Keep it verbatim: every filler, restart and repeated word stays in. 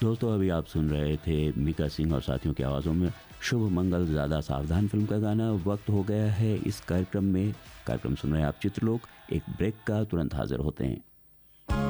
दोस्तों अभी आप सुन रहे थे मीका सिंह और साथियों की आवाज़ों में शुभ मंगल ज़्यादा सावधान फिल्म का गाना। वक्त हो गया है इस कार्यक्रम में। कार्यक्रम सुन रहे हैं आप चित्रलोक। एक ब्रेक का तुरंत हाजिर होते हैं।